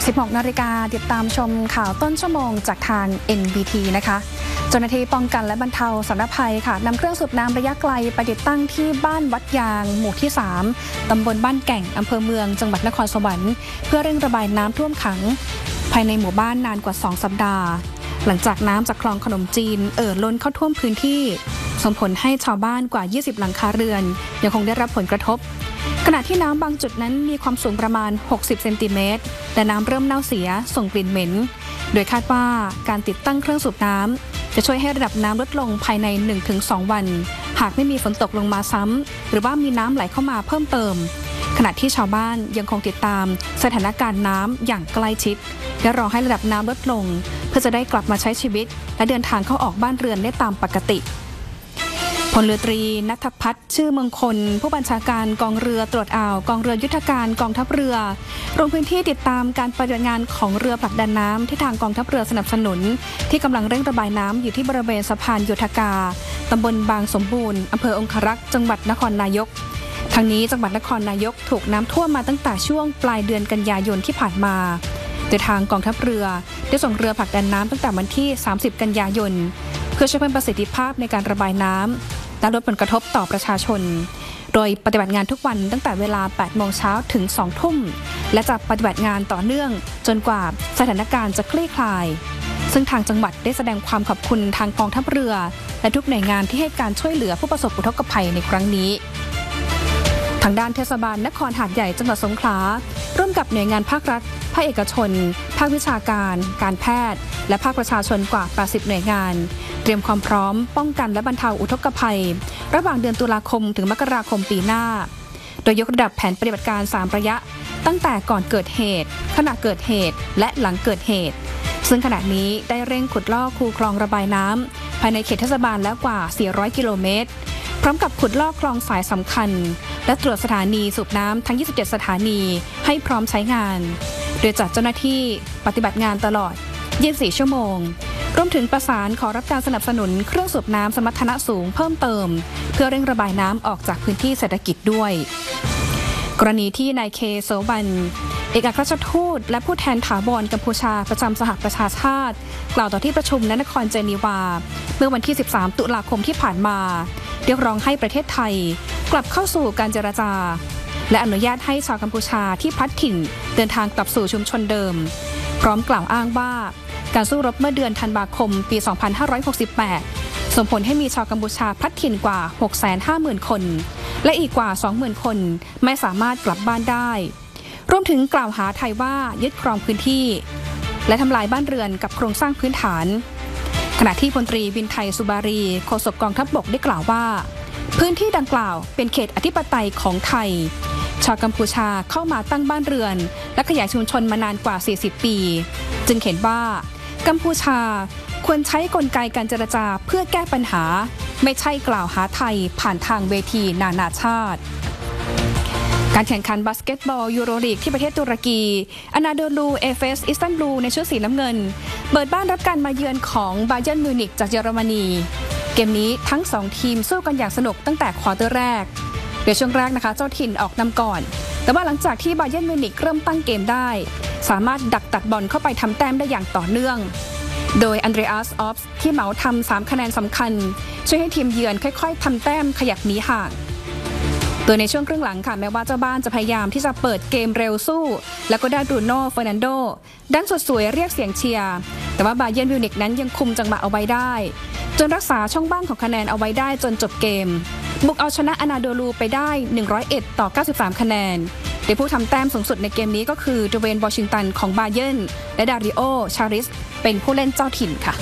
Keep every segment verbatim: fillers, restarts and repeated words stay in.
สิบหกนาฬิกาติดตามชมข่าวต้นชั่วโมงจากทาง เอ็น บี ที นะคะเจ้าหน้าที่ป้องกันและบรรเทาสาธารณภัยค่ะนำเครื่องสูบน้ำระยะไกลไปติดตั้งที่บ้านวัดยางหมู่ที่สามตำบลบ้านแก่งอำเภอเมืองจังหวัดนครสวรรค์เพื่อเร่งระบายน้ำท่วมขังภายในหมู่บ้านนานกว่าสองสัปดาห์หลังจากน้ำจากคลองขนมจีนเอ่อล้นเข้าท่วมพื้นที่ส่งผลให้ชาวบ้านกว่ายี่สิบหลังคาเรือนยังคงได้รับผลกระทบขณะที่น้ำบางจุดนั้นมีความสูงประมาณหกสิบเซนติเมตรแต่น้ำเริ่มเน่าเสียส่งกลิ่นเหม็นโดยคาดว่าการติดตั้งเครื่องสูบน้ำจะช่วยให้ระดับน้ำลดลงภายใน หนึ่งถึงสอง วันหากไม่มีฝนตกลงมาซ้ำหรือว่ามีน้ำไหลเข้ามาเพิ่มเติมขณะที่ชาวบ้านยังคงติดตามสถานการณ์น้ำอย่างใกล้ชิดและรอให้ระดับน้ำลดลงเพื่อจะได้กลับมาใช้ชีวิตและเดินทางเข้าออกบ้านเรือนได้ตามปกติพลเรือตรีณัฐพัฒน์ชื่อมงคลผู้บัญชาการกองเรือตรวจอ่าวกองเรือยุทธการกองทัพเรือลงพื้นที่ติดตามการปฏิบัติงานของเรือผลักดันน้ำที่ทางกองทัพเรือสนับสนุนที่กำลังเร่งระบายน้ำอยู่ที่บริเวณสะพานโยธกาตำบลบางสมบูรณ์อำเภอองครักษ์จังหวัดนครนายกทางนี้จังหวัดนครนายกถูกน้ำท่วมมาตั้งแต่ช่วงปลายเดือนกันยายนที่ผ่านมาโดยทางกองทัพเรือได้ส่งเรือผลักดันน้ำตั้งแต่วันที่สามสิบกันยายนเพื่อช่วยเพิ่มประสิทธิภาพในการระบายน้ำและลดผลกระทบต่อประชาชนโดยปฏิบัติงานทุกวันตั้งแต่เวลา แปดโมงเช้าถึง สองทุ่มและจะปฏิบัติงานต่อเนื่องจนกว่าสถานการณ์จะคลี่คลายซึ่งทางจังหวัดได้แสดงความขอบคุณทางกองทัพเรือและทุกหน่วยงานที่ให้การช่วยเหลือผู้ประสบอุทกภัยในครั้งนี้ทางด้านเทศบาลนครหาดใหญ่จังหวัดสงขลาร่วมกับหน่วยงานภาครัฐภาคเอกชนภาควิชาการการแพทย์และภาคประชาชนกว่าแปดสิบหน่วยงานเตรียมความพร้อมป้องกันและบรรเทาอุทกภัยระหว่างเดือนตุลาคมถึงมกราคมปีหน้าโดยยกระดับแผนปฏิบัติการสามระยะตั้งแต่ก่อนเกิดเหตุขณะเกิดเหตุและหลังเกิดเหตุซึ่งขณะนี้ได้เร่งขุดลอกคูคลองระบายน้ำภายในเขตเทศบาลแล้วกว่าสี่ร้อยกิโลเมตรพร้อมกับขุดลอกคลองสายสำคัญและตรวจสถานีสูบน้ำทั้งยี่สิบเจ็ดสถานีให้พร้อมใช้งานโดยจัดเจ้าหน้าที่ปฏิบัติงานตลอดยี่สิบสี่ชั่วโมงรวมถึงประสานขอรับการสนับสนุนเครื่องสูบน้ำสมรรถนะสูงเพิ่มเติมเพื่อเร่งระบายน้ำออกจากพื้นที่เศรษฐกิจด้วยกรณีที่นายเคโซบันเอกอัครราชทูตและผู้แทนถาวรกัมพูชาประจำสหประชาชาติกล่าวต่อที่ประชุมณนครเจนีวาเมื่อวันที่สิบสามตุลาคมที่ผ่านมาเรียกร้องให้ประเทศไทยกลับเข้าสู่การเจรจาและอนุญาตให้ชาวกัมพูชาที่พลัดถิ่นเดินทางกลับสู่ชุมชนเดิมพร้อมกล่าวอ้างว่าการสู้รบเมื่อเดือนธันวาคมปีสองพันห้าร้อยหกสิบแปดส่งผลให้มีชาวกัมพูชาพลัดถิ่นกว่า หกแสนห้าหมื่น คนและอีกกว่า สองหมื่น คนไม่สามารถกลับบ้านได้รวมถึงกล่าวหาไทยว่ายึดครองพื้นที่และทำลายบ้านเรือนกับโครงสร้างพื้นฐานขณะที่พลตรีวินไทยสุบารีโฆษกกองทัพบกได้กล่าวว่าพื้นที่ดังกล่าวเป็นเขตอธิปไตยของไทยชาวกัมพูชาเข้ามาตั้งบ้านเรือนและขยายชุมชนมานานกว่าสี่สิบปีจึงเห็นว่ากัมพูชาควรใช้กลไกการเจรจาเพื่อแก้ปัญหาไม่ใช่กล่าวหาไทยผ่านทางเวทีนานาชาติการแข่งขันบาสเกตบอลยูโรลีกที่ประเทศตุรกีอนาโดลูเอเฟสอิสตันบูลในชุดสีน้ำเงินเปิดบ้านรับการมาเยือนของบาเยิร์นมิวนิกจากเยอรมนีเกมนี้ทั้งสองทีมสู้กันอย่างสนุกตั้งแต่ควอเตอร์แรกโดยช่วงแรกนะคะเจ้าถิ่นออกนำก่อนแต่ว่าหลังจากที่บาเยิร์นมิวนิกเริ่มตั้งเกมได้สามารถดักตัดบอลเข้าไปทำแต้มได้อย่างต่อเนื่องโดยอันเดรียสออฟส์ที่เหมาทำสามคะแนนสำคัญช่วยให้ทีมเยือนค่อยๆทำแต้มขยับหนีห่างโดยในช่วงครึ่งหลังค่ะแม้ว่าเจ้าบ้านจะพยายามที่จะเปิดเกมเร็วสู้แล้วก็ได้บรูโน่เฟอร์นันโดดันสุดสวยเรียกเสียงเชียร์แต่ว่าบาเยิร์นมิวนิกนั้นยังคุมจังหวะเอาไว้ได้จนรักษาช่องว่างของคะแนนเอาไว้ได้จนจบเกมบุกเอาชนะอนาโดลูไปได้หนึ่งร้อยเอ็ดต่อเก้าสิบสามคะแนนโดยผู้ทำแต้มสูงสุดในเกมนี้ก็คือเดเวนวอชิงตันของบาเยิร์นและดาริโอชาริสเป็นผู้เล่นเจ้าถิ่นค่ะ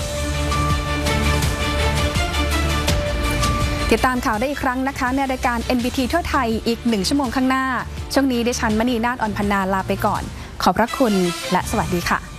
ติดตามข่าวได้อีกครั้งนะคะในรายการ เอ็น บี ที ทั่วไทยอีกหนึ่งชั่วโมงข้างหน้าช่วงนี้ดิฉันมณีนาฏอ่อนพนาลาไปก่อนขอบพระคุณและสวัสดีค่ะ